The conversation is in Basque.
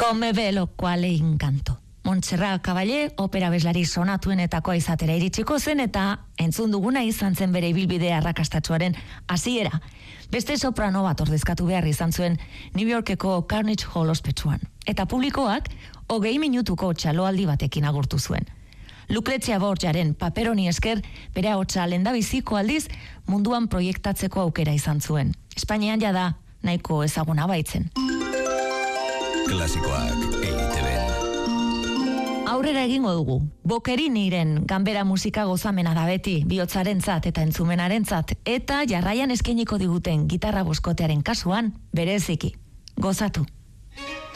Come ve lo quale incanto. Montserrat Caballé opera beslari sonatuenetakoa izatera iritsiko zen eta entzun duguna izan zen bere ibilbide arrakastatsuaren hasiera. Beste soprano bat ordezkatu behar izan zuen New Yorkeko Carnegie Hall ospetsuan. Eta publikoak 20 minutuko txaloaldi batekin agurtu zuen. Lucrezia Borgiaren paper honi esker bere ahotsa lehendabiziko aldiz munduan proiektatzeko aukera izan zuen. Espainian jada nahiko ezaguna baitzen. Klasikoak EITB. Aurrera egingo dugu. Bokeriniren ganbera musika gozamena da beti, bihotzarentzat eta entzumenarentzat, eta jarraian eskainiko diguten gitarra boskotearen kasuan bereziki. Gozatu.